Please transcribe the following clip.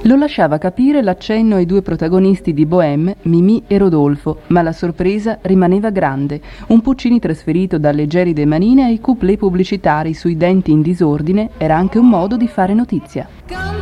Lo lasciava capire l'accenno ai due protagonisti di Bohème, Mimì e Rodolfo, ma la sorpresa rimaneva grande. Un Puccini trasferito dalle gelide manine ai couplet pubblicitari sui denti in disordine era anche un modo di fare notizia.